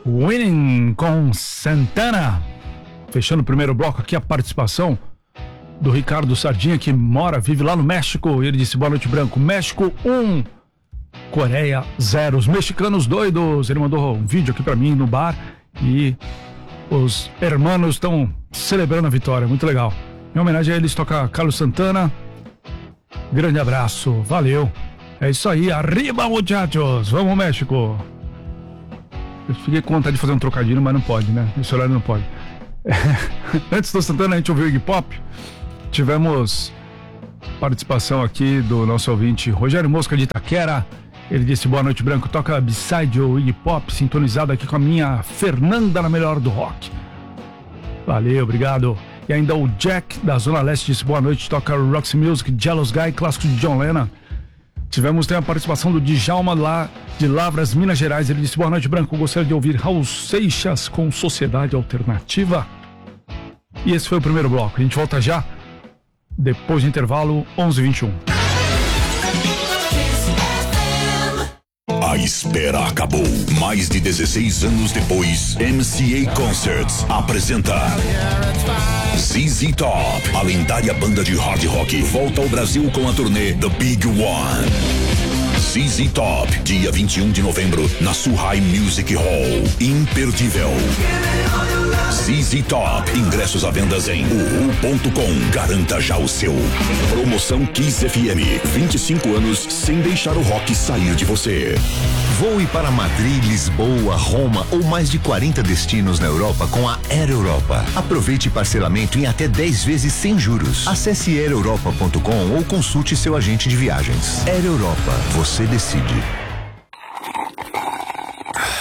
Winning com Santana. Fechando o primeiro bloco aqui, a participação do Ricardo Sardinha, que vive lá no México. Ele disse: boa noite, Branco. México 1, Coreia 0. Os mexicanos doidos. Ele mandou um vídeo aqui pra mim no bar e os hermanos estão celebrando a vitória. Muito legal. Em homenagem a eles, toca Carlos Santana. Grande abraço, valeu. É isso aí, arriba, muchachos. Vamos, México. Eu fiquei com vontade de fazer um trocadilho, mas não pode, né? Esse horário não pode. Antes do Santana, a gente ouviu o Iggy Pop. Tivemos participação aqui do nosso ouvinte Rogério Mosca de Itaquera. Ele disse: boa noite, Branco. Toca Beside o Iggy Pop, sintonizado aqui com a minha Fernanda na melhor do rock. Valeu, obrigado. E ainda o Jack da Zona Leste disse: boa noite, toca Roxy Music, Jealous Guy, clássico de John Lennon. Tivemos também a participação do Djalma lá de Lavras, Minas Gerais. Ele disse: boa noite, Branco. Gostaria de ouvir Raul Seixas com Sociedade Alternativa. E esse foi o primeiro bloco. A gente volta já, depois do intervalo, 11h21. A espera acabou. Mais de 16 anos depois, MCA Concerts apresenta ZZ Top. A lendária banda de hard rock volta ao Brasil com a turnê The Big One. ZZ Top, dia 21 de novembro, na Suhai Music Hall. Imperdível. ZZ Top, ingressos à venda em uhu.com. Garanta já o seu. Promoção Kiss FM, 25 anos sem deixar o rock sair de você. Voe para Madrid, Lisboa, Roma ou mais de 40 destinos na Europa com a Air Europa. Aproveite parcelamento em até 10 vezes sem juros. Acesse aereuropa.com ou consulte seu agente de viagens. Air Europa, você decide.